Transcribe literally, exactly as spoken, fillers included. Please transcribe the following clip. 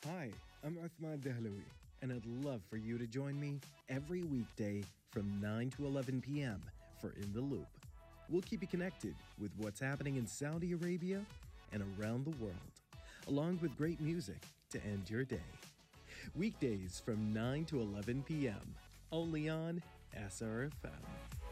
Hi, I'm Uthman Dahlawi, and I'd love for you to join me every weekday from nine to eleven p m for In the Loop. We'll keep you connected with what's happening in Saudi Arabia and around the world, along with great music to end your day. Weekdays from nine to eleven p m, only on S R F M.